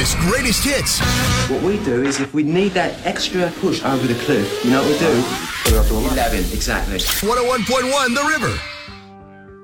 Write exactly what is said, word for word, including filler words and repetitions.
Hottest, greatest hits. What we do is if we need that extra push over the cliff, you know what we do? Put it up to eleven. Exactly. one oh one point one The River.